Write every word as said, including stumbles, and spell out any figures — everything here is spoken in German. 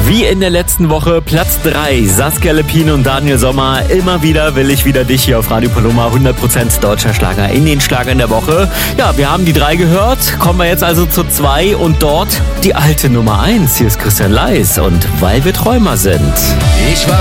Wie in der letzten Woche, Platz drei, Saskia Lepine und Daniel Sommer. Immer wieder will ich wieder dich hier auf Radio Paloma. hundert Prozent deutscher Schlager in den Schlagern der Woche. Ja, wir haben die drei gehört. Kommen wir jetzt also zu zwei und dort die alte Nummer eins. Hier ist Christian Leis und Weil wir Träumer sind. Ich war